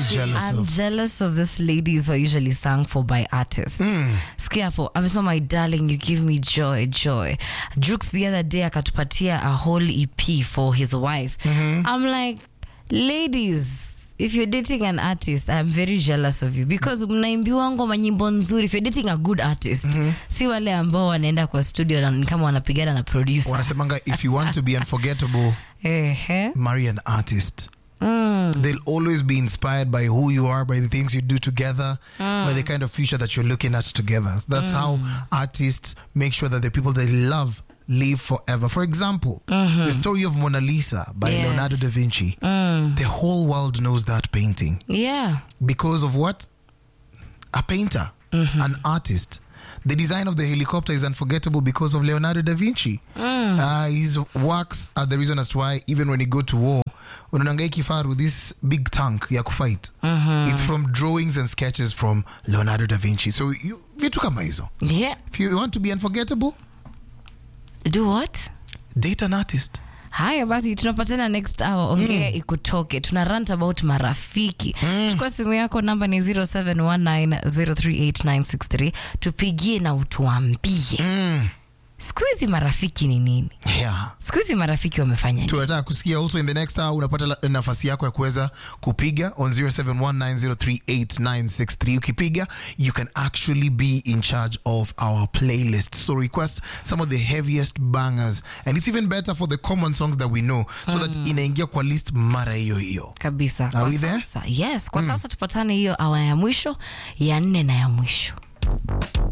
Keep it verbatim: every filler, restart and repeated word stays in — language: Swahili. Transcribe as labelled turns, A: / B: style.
A: jealous
B: I'm
A: of?
B: jealous of this ladies who are usually sung for by artists.
A: Mm.
B: Scareful. I'm so my darling, you give me joy, joy. Jukes the other day akatupatia a whole E P for his wife. Mm-hmm. I'm like, ladies, if you're dating an artist, I'm very jealous of you because mnaimbiwa ngoma nyimbo nzuri. If you're dating a good artist, mm-hmm. si wale ambao wanaenda kwa studio na kama wanapigana na producer.
A: Wanasemanga if you want to be unforgettable,
B: eh,
A: marry an artist.
B: Mm.
A: They'll always be inspired by who you are, by the things you do together, mm. by the kind of future that you're looking at together. That's mm. how artists make sure that the people they love live forever. For example, mm-hmm. the story of Mona Lisa by yes. Leonardo da Vinci. Mm. The whole world knows that painting.
B: Yeah.
A: Because of what? A painter, mm-hmm. an artist. The design of the helicopter is unforgettable because of Leonardo da Vinci. Mm. Uh, his works are the reason as to why even when you go to war, unanangai kifaru, this big tank ya kufight, mm-hmm. it's from drawings and sketches from Leonardo da Vinci. So you vitu kama hizo.
B: Yeah.
A: If you want to be unforgettable,
B: do what?
A: Date an artist.
B: Haya basi tunapatana next hour. Ongea mm. ikutoke. Tuna rant about marafiki. Mm. Chukua simu yako, namba ni zero seven one nine zero three eight nine six three. Tupigie na utuambie. Mm. Siku hizi marafiki ni nini?
A: Yeah.
B: Siku hizi marafiki wamefanya nini?
A: Tunataka kusikia. Also in the next hour unapata nafasi yako ya kuweza kupiga on zero seven one nine zero three eight nine six three. Ukipiga, you can actually be in charge of our playlist. So request some of the heaviest bangers, and it's even better for the common songs that we know, so mm. that inaingia kwa list mara hiyo hiyo.
B: Kabisa.
A: Are we there?
B: Yes, kwa mm. sasa tupatane hiyo hour ya mwisho, ya nne na ya mwisho.